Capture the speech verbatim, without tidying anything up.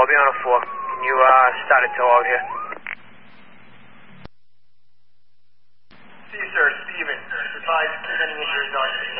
I'll be on a four. Can you uh, start a tow out here? See you, sir. Steven. Advise presenting injuries on you.